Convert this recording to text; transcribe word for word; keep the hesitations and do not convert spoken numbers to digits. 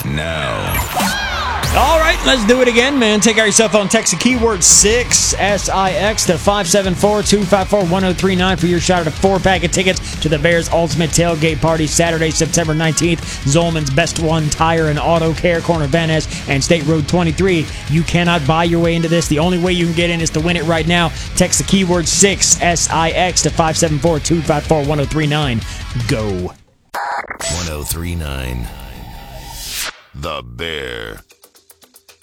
now. All right, let's do it again, man. Take out your cell phone, text the keyword six S I X to five seven four, two five four, one oh three nine for your shot at a four-pack of tickets to the Bears Ultimate Tailgate Party Saturday, September nineteenth. Zolman's Best One Tire and Auto Care, corner Van Ness and State Road twenty-three. You cannot buy your way into this. The only way you can get in is to win it right now. Text the keyword six S I X to five seven four, two five four, one oh three nine. Go. one oh three nine. The Bear.